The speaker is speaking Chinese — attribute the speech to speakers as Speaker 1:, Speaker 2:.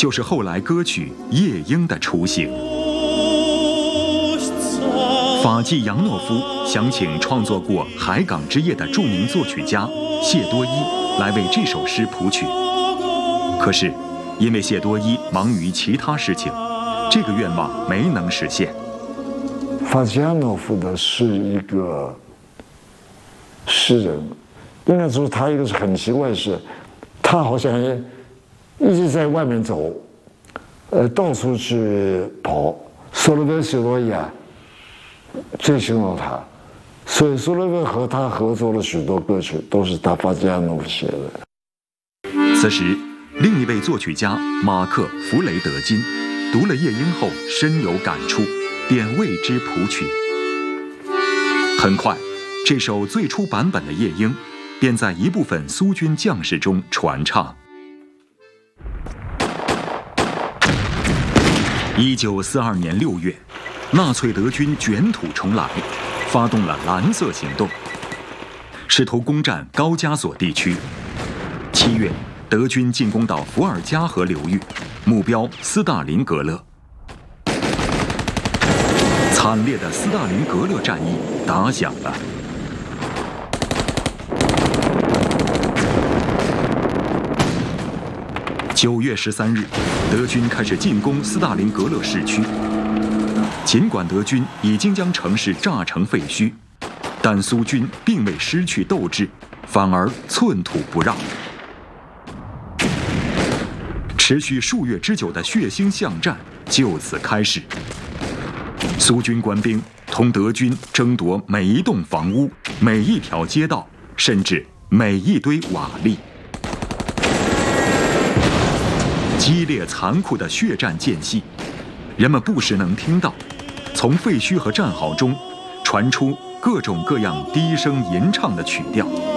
Speaker 1: 就是后来歌曲《夜莺》的雏形。法纪扬诺夫想请创作过《海港之夜》的著名作曲家谢多伊来为这首诗谱曲，可是因为谢多伊忙于其他事情，这个愿望没能实现。
Speaker 2: 法纪扬诺夫的是一个诗人，应该说他一个是很奇怪的是，他好像一直在外面走，到处去跑。索罗维谢多伊啊，最形容他，所以索罗维和他合作了许多歌曲，都是他法纪扬诺夫写的。
Speaker 1: 此时，另一位作曲家马克·弗雷德金读了《夜莺》后深有感触，便为之谱曲。很快，这首最初版本的《夜莺》便在一部分苏军将士中传唱。1942年6月，纳粹德军卷土重来，发动了蓝色行动，试图攻占高加索地区。7月，德军进攻到伏尔加河流域，目标斯大林格勒。惨烈的斯大林格勒战役打响了。9月13日，德军开始进攻斯大林格勒市区。尽管德军已经将城市炸成废墟，但苏军并未失去斗志，反而寸土不让。持续数月之久的血腥巷战就此开始。苏军官兵同德军争夺每一栋房屋、每一条街道，甚至每一堆瓦砾。激烈残酷的血战间隙，人们不时能听到从废墟和战壕中传出各种各样低声吟唱的曲调。